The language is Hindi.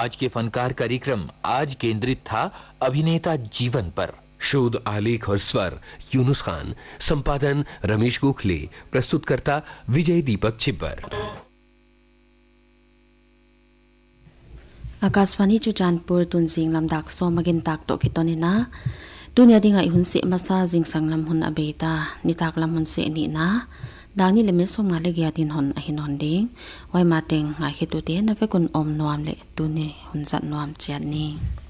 आज के फनकार कार्यक्रम आज केंद्रित था अभिनेता जीवन पर। शोध, आलेख और स्वर यूनुस खान, संपादन रमेश गोखले, प्रस्तुतकर्ता विजय दीपक छिब्बर। आकाशवाणी चुचानपुर तुनजिंग लमदाक सोमगिन ताक तो कितोनिना दुनिया दिंगा इहुन से मसा जिंग संगलम हुन अबेता निताक लम हुन से नीना दांगी लेमे सोंगा ले गया दिन हन अहिन हन दिंग वाई मातेंग आखे तुते नफे कुन ओम नोam ले तुने हुन जत नोam चियानी।